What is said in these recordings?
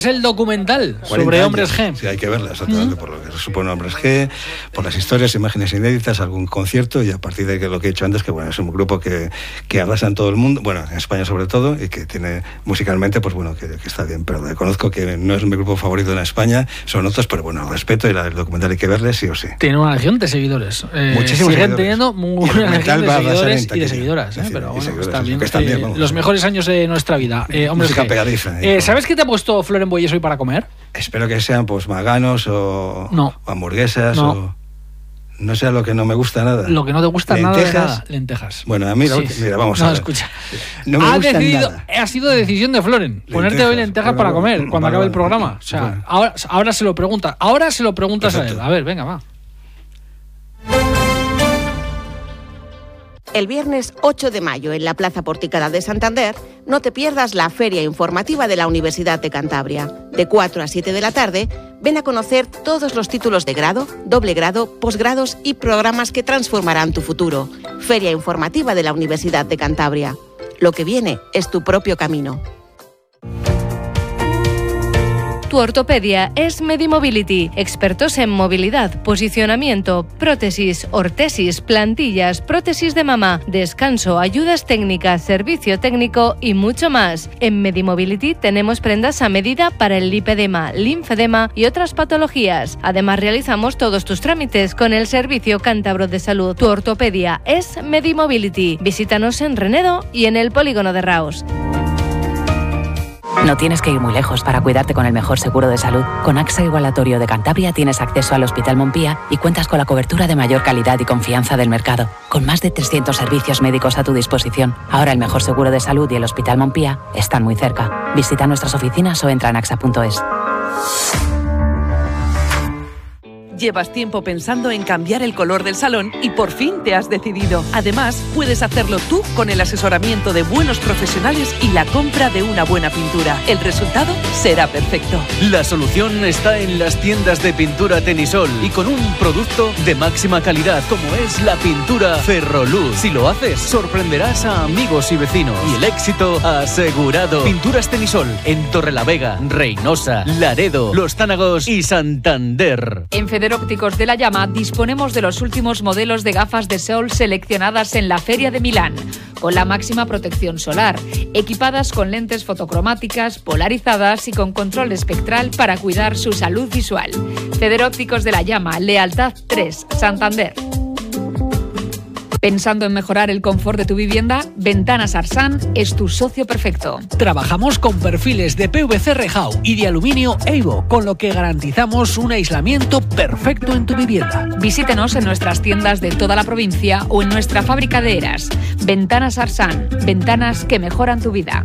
Es el documental sobre Hombres G. Sí, hay que verla, exactamente, por lo que supone Hombres G, por las historias, imágenes inéditas, algún concierto, y a partir de lo que he dicho antes, que bueno, es un grupo que arrasa en todo el mundo, bueno, en España sobre todo, y que tiene musicalmente, pues bueno, que está bien, pero reconozco que no es mi grupo favorito en España, son otros, pero bueno, respeto, y el documental hay que verle sí o sí. Tiene una legión de seguidores. Muchísimos siguen seguidores. Teniendo una legión de seguidores y de seguidoras, sí, pero bueno, seguidores, están bien, vamos, los mejores años de nuestra vida. Hombres música G. pegadiza. ¿Sabes qué te ha puesto Floren Boyes hoy para comer? Espero que sean pues maganos o hamburguesas o... No sé, lo que no me gusta nada. Lo que no te gusta nada. Lentejas. Bueno, a mí, mira, vamos a ver. Escucha. No me gusta nada. Ha sido decisión de Floren ponerte hoy lentejas para comer cuando acabe el programa. O sea, ahora se lo preguntas. Ahora se lo preguntas a él. A ver, venga, va. El viernes 8 de mayo, en la Plaza Porticada de Santander, no te pierdas la feria informativa de la Universidad de Cantabria. De 4 a 7 de la tarde, ven a conocer todos los títulos de grado, doble grado, posgrados y programas que transformarán tu futuro. Feria informativa de la Universidad de Cantabria. Lo que viene es tu propio camino. Tu ortopedia es Medimobility, expertos en movilidad, posicionamiento, prótesis, ortesis, plantillas, prótesis de mama, descanso, ayudas técnicas, servicio técnico y mucho más. En Medimobility tenemos prendas a medida para el lipedema, linfedema y otras patologías. Además realizamos todos tus trámites con el Servicio Cántabro de Salud. Tu ortopedia es Medimobility. Visítanos en Renedo y en el Polígono de Raos. No tienes que ir muy lejos para cuidarte con el mejor seguro de salud. Con AXA Igualatorio de Cantabria tienes acceso al Hospital Montpía y cuentas con la cobertura de mayor calidad y confianza del mercado. Con más de 300 servicios médicos a tu disposición. Ahora el mejor seguro de salud y el Hospital Montpía están muy cerca. Visita nuestras oficinas o entra en axa.es. Llevas tiempo pensando en cambiar el color del salón y por fin te has decidido. Además, puedes hacerlo tú con el asesoramiento de buenos profesionales y la compra de una buena pintura. El resultado será perfecto. La solución está en las tiendas de pintura Tenisol y con un producto de máxima calidad como es la pintura Ferroluz. Si lo haces, sorprenderás a amigos y vecinos y el éxito asegurado. Pinturas Tenisol en Torrelavega, Reynosa, Laredo, Los Zánagos y Santander. En Federópticos de la Llama disponemos de los últimos modelos de gafas de sol seleccionadas en la Feria de Milán, con la máxima protección solar, equipadas con lentes fotocromáticas, polarizadas y con control espectral para cuidar su salud visual. Federópticos de la Llama, Lealtad 3, Santander. ¿Pensando en mejorar el confort de tu vivienda? Ventanas Arsan es tu socio perfecto. Trabajamos con perfiles de PVC Rehau y de aluminio Evo, con lo que garantizamos un aislamiento perfecto en tu vivienda. Visítenos en nuestras tiendas de toda la provincia o en nuestra fábrica de Eras. Ventanas Arsan, ventanas que mejoran tu vida.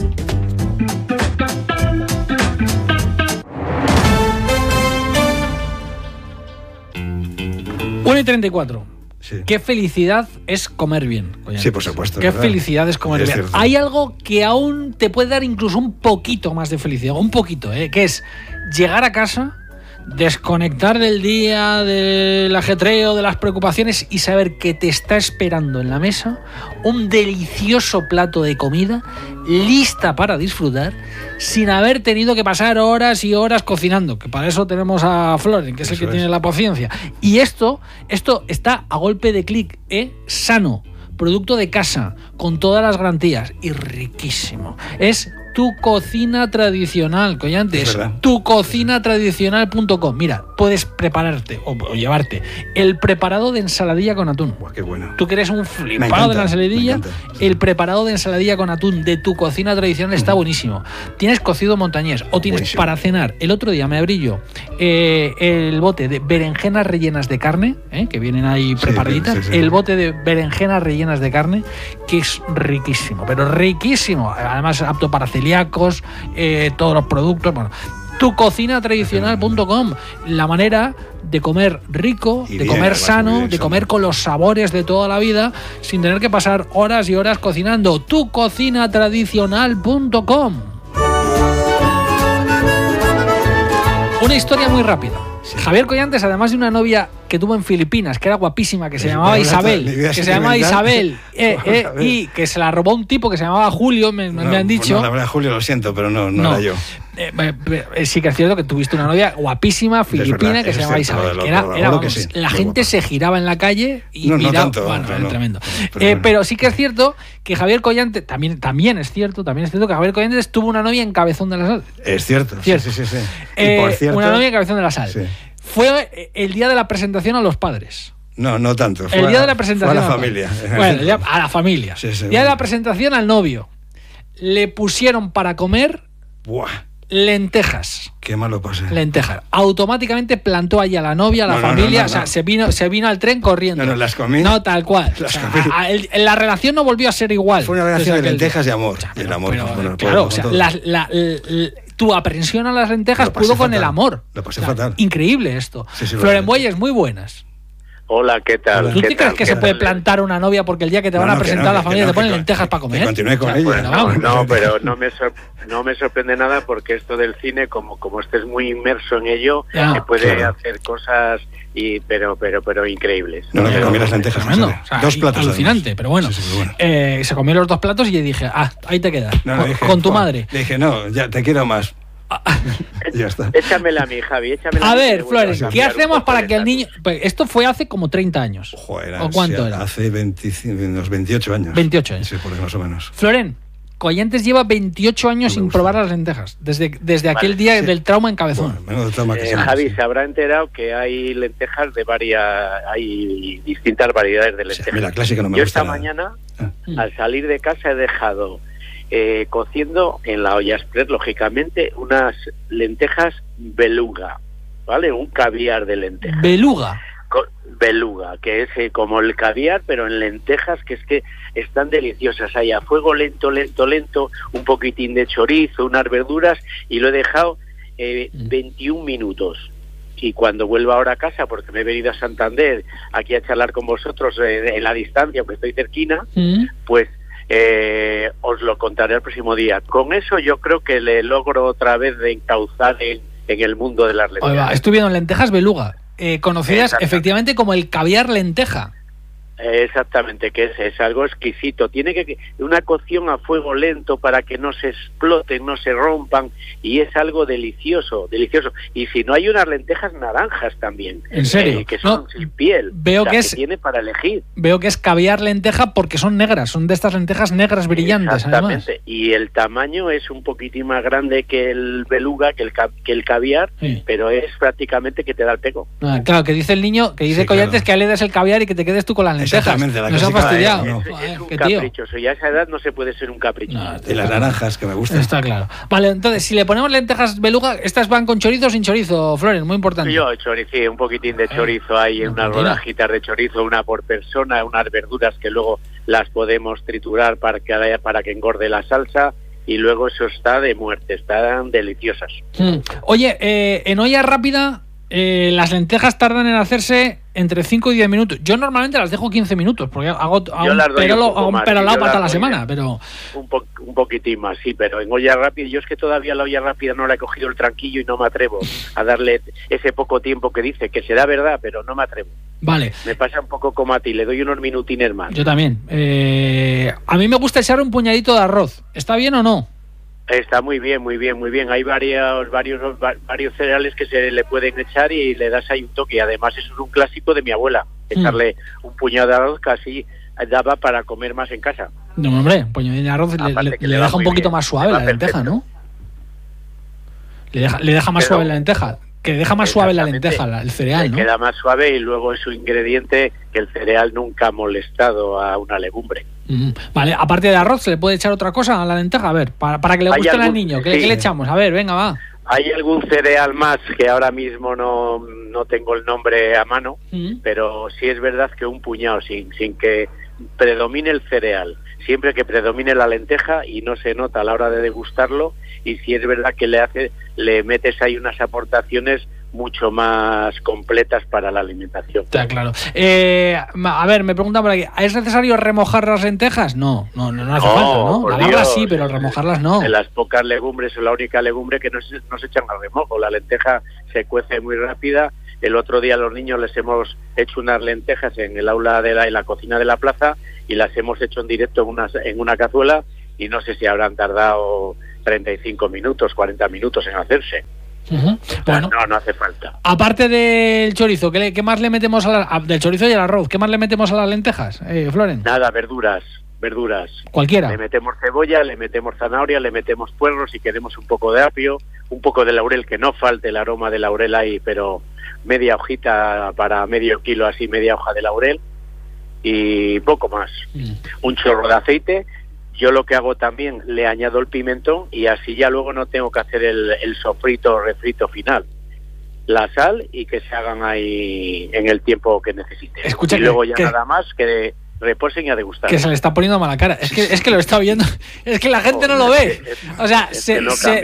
1:34. Sí. Qué felicidad es comer bien. Oye, sí, por supuesto. Qué ¿verdad? felicidad es comer bien. Cierto. Hay algo que aún te puede dar incluso un poquito más de felicidad, un poquito, que es llegar a casa, desconectar del día, del ajetreo, de las preocupaciones y saber que te está esperando en la mesa un delicioso plato de comida lista para disfrutar sin haber tenido que pasar horas y horas cocinando, que para eso tenemos a Floren, que es el que tiene la paciencia. Y esto está a golpe de clic, sano, producto de casa, con todas las garantías y riquísimo. Es Tu Cocina Tradicional, Collantes. Tucocinatradicional.com. Mira, puedes prepararte o llevarte el preparado de ensaladilla con atún. Buah, qué bueno. Tú que eres un flipado de la ensaladilla, el preparado de ensaladilla con atún de Tu Cocina Tradicional está buenísimo. Tienes cocido montañés o tienes buenísimo. Para cenar. El otro día me abrí yo el bote de berenjenas rellenas de carne, que vienen ahí preparaditas. Sí. El bote de berenjenas rellenas de carne, que es riquísimo, pero riquísimo. Además, apto para celíacos, todos los productos. Bueno, tucocinatradicional.com, la manera de comer rico, de comer sano, de comer con los sabores de toda la vida, sin tener que pasar horas y horas cocinando. tucocinatradicional.com. Una historia muy rápida. Sí. Javier Collantes, además de una novia que tuvo en Filipinas, que era guapísima, que se llamaba Isabel, y que se la robó un tipo que se llamaba Julio, me han dicho. Pues no, la verdad, Julio, lo siento, pero no era yo. Sí que es cierto que tuviste una novia guapísima, filipina, que se llamaba Isabel. La gente se giraba en la calle y miraba. No tanto, bueno, era tremendo. Pero pero sí que es cierto que Javier Collante, también es cierto que Javier Collante tuvo una novia en Cabezón de la Sal. Es cierto. Sí. Y por cierto, una novia en Cabezón de la Sal. Sí. Fue el día de la presentación a los padres. No tanto. El día de la presentación a la familia. Bueno, a la familia. Día de la presentación al novio. Le pusieron para comer lentejas. Qué malo pasé. Lentejas. Automáticamente plantó allí a la novia, a la familia. O sea, se vino al tren corriendo. No, las comí. No, tal cual. La relación no volvió a ser igual. Fue una relación de lentejas y amor. Y el amor. Claro, o sea, tu aprensión a las lentejas pudo con el amor. Lo pasé fatal. Increíble esto. Floren Bueyes, muy buenas. Hola, ¿qué tal? ¿Tú te crees que se puede plantar una novia porque el día que te van a presentar a la familia te ponen lentejas para comer? Continúe con ella. No, pero no me sorprende nada porque esto del cine, como estés muy inmerso en ello, se puede hacer cosas pero increíbles. No, que comí las lentejas. O sea, 2 platos. Alucinante, pero bueno. Se comió los 2 platos y yo dije, ahí te quedas. Con tu madre. Le dije, no, ya te quiero más. Ya está. Échamela a mí, Javi. A ver, Flores, ¿qué hacemos para que el niño... Pues esto fue hace como 30 años. Joder, ¿O cuánto era? Hace unos 28 años. 28 años. Sí, por ahí más o menos. Floren, Collantes lleva 28 años sin probar las lentejas, desde aquel día del trauma en Cabezón. Bueno, trauma Javi, se habrá enterado que hay lentejas hay distintas variedades de lentejas. Sí, la clásica no me Yo gusta esta mañana, al salir de casa, he dejado cociendo en la olla express, lógicamente, unas lentejas beluga, ¿vale? Un caviar de lentejas. ¿Beluga? Beluga, que es como el caviar, pero en lentejas, que es que están deliciosas. Hay a fuego lento, un poquitín de chorizo, unas verduras, y lo he dejado 21 minutos. Y cuando vuelva ahora a casa, porque me he venido a Santander aquí a charlar con vosotros en la distancia, porque estoy cerquina, pues os lo contaré el próximo día. Con eso yo creo que le logro otra vez de encauzar en el mundo de las lentejas. Estoy viendo lentejas beluga, conocidas efectivamente como el caviar lenteja. Exactamente, que es algo exquisito. Tiene que una cocción a fuego lento para que no se exploten, no se rompan, y es algo delicioso. Y si no, hay unas lentejas naranjas también. ¿En serio? Que son sin piel. Veo que tiene para elegir. Veo que es caviar lenteja porque son negras, son de estas lentejas negras brillantes. Exactamente. Además. Y el tamaño es un poquitín más grande que el beluga, que el caviar, pero es prácticamente que te da el pego. Claro, que dice el niño, que dice Collantes, que le des el caviar y que te quedes tú con las lentejas. Exactamente, nos ha fastidiado. Es un caprichoso, y a esa edad no se puede ser un caprichoso. Y las naranjas, que me gustan. Está claro. Vale, entonces, si le ponemos lentejas beluga, ¿estas van con chorizo o sin chorizo, Floren? Muy importante. Yo chorizo, un poquitín de chorizo hay, unas rodajitas de chorizo, una por persona, unas verduras que luego las podemos triturar para que engorde la salsa, y luego eso está de muerte, están deliciosas. Oye, en olla rápida... las lentejas tardan en hacerse entre 5 y 10 minutos. Yo normalmente las dejo 15 minutos porque hago un perolado para toda la semana, pero un poquitín más, sí, pero en olla rápida, yo es que todavía la olla rápida no la he cogido el tranquillo y no me atrevo a darle ese poco tiempo que dice, que será verdad, pero no me atrevo. Vale. Me pasa un poco como a ti, le doy unos minutines más. Yo también. A mí me gusta echar un puñadito de arroz. ¿Está bien o no? Está muy bien. Hay varios cereales que se le pueden echar y le das ahí un toque. Y además eso es un clásico de mi abuela, echarle un puñado de arroz, casi daba para comer más en casa. No, hombre, un puñado de arroz le deja un poquito más suave la lenteja, ¿no? Le deja más suave la lenteja. Que deja más suave la lenteja, el cereal, ¿no? Queda más suave, y luego es un ingrediente que el cereal nunca ha molestado a una legumbre. Vale, aparte de arroz, ¿se le puede echar otra cosa a la lenteja? A ver, para que le guste al niño, ¿qué le echamos? A ver, venga, va. Hay algún cereal más que ahora mismo no tengo el nombre a mano, pero sí es verdad que un puñado, sin que predomine el cereal, siempre que predomine la lenteja y no se nota a la hora de degustarlo, y si es verdad que le metes ahí unas aportaciones mucho más completas para la alimentación. Está claro. A ver, me preguntan por aquí, ¿es necesario remojar las lentejas? No hace falta, ¿no? Lavarlas sí, pero remojarlas no. En las pocas legumbres, es la única legumbre que no se echan al remojo. La lenteja se cuece muy rápida. El otro día a los niños les hemos hecho unas lentejas en el aula en la cocina de la plaza, y las hemos hecho en directo en una cazuela, y no sé si habrán tardado 35 minutos, 40 minutos en hacerse. Bueno, no hace falta. Aparte del chorizo, ¿qué más le metemos del chorizo y el arroz? ¿Qué más le metemos a las lentejas, Floren? Nada, verduras. Cualquiera. Le metemos cebolla, le metemos zanahoria, le metemos puerros, si queremos un poco de apio, un poco de laurel, que no falte el aroma de laurel ahí, pero media hojita para medio kilo, así media hoja de laurel y poco más. Un chorro de aceite. Yo lo que hago también, le añado el pimentón y así ya luego no tengo que hacer el sofrito o refrito final. La sal y que se hagan ahí en el tiempo que necesite. Escucha, y luego ya nada más que reposen y a degustar. Que se le está poniendo mala cara. Es que lo está viendo. Es que la gente no lo ve. O sea, se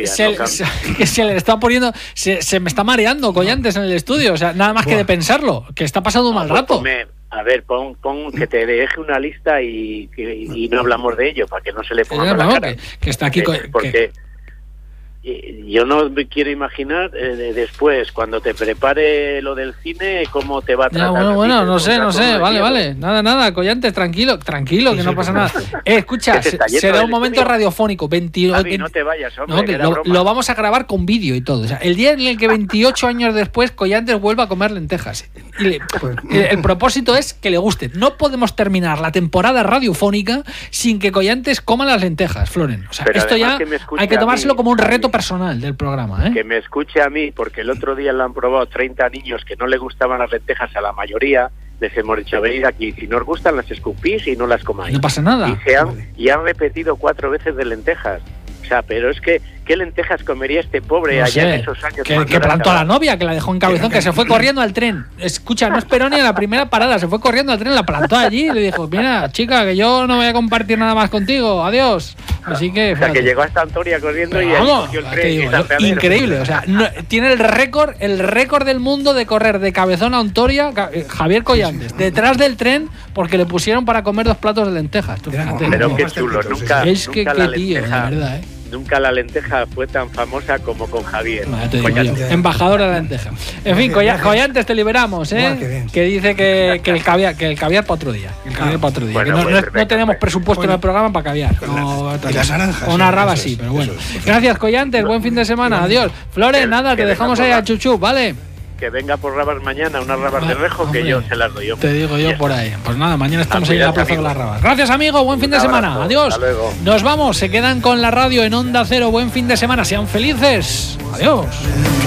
le está poniendo. Se me está mareando Collantes en el estudio. O sea, nada más que de pensarlo. Que está pasando un mal rato. A ver, pon que te deje una lista y no hablamos de ello para que no se le ponga mala cara. Que está aquí. Porque yo no me quiero imaginar después, cuando te prepare lo del cine, cómo te va a tratar. Bueno, no sé, vale. Nada, Collantes, tranquilo, que no pasa nada. Escucha, será un momento radiofónico. No te vayas, hombre. Lo vamos a grabar con vídeo y todo. O sea, el día en el que 28 años después Collantes vuelva a comer lentejas. El propósito es que le guste. No podemos terminar la temporada radiofónica sin que Collantes coma las lentejas, Floren. O sea, pero esto ya hay que tomárselo como un reto personal del programa, ¿eh? Que me escuche a mí, porque el otro día lo han probado 30 niños que no le gustaban las lentejas a la mayoría. Les hemos dicho, venid aquí, si no os gustan las escupís y no las comáis. No pasa nada. Y han repetido 4 veces de lentejas. O sea, pero es que ¿qué lentejas comería este pobre allá en esos años? Que plantó a la novia, que la dejó en Cabezón, que se fue corriendo al tren. Escucha, no esperó ni a la primera parada, se fue corriendo al tren, la plantó allí y le dijo, mira, chica, que yo no voy a compartir nada más contigo, adiós. Así que... O sea, que llegó hasta Antoria corriendo y cogió el tren. Increíble, o sea, tiene el récord del mundo de correr de Cabezón a Antoria, Javier Collantes, detrás del tren, porque le pusieron para comer 2 platos de lentejas. Tú, fíjate, pero qué chulo, nunca la tío, lenteja, de verdad, nunca la lenteja fue tan famosa como con Javier. Embajador de la lenteja. En fin, Collantes, te liberamos, ¿eh? Que dice que el caviar para otro día. Bueno, que no tenemos presupuesto en el programa para caviar. Y las naranjas. Una raba sí, pero bueno. Gracias, Collantes. Buen fin de semana. Adiós. Flores, nada, te dejamos ahí a Chuchu, ¿vale? Que venga por rabas mañana, unas rabas de rejo, hombre, que yo se las doy yo. Te digo yo por ahí. Pues nada, mañana estamos ahí en la plaza de las rabas. Gracias, amigo, buen fin de semana. Adiós. Hasta luego. Nos vamos, se quedan con la radio en Onda Cero. Buen fin de semana, sean felices. Adiós.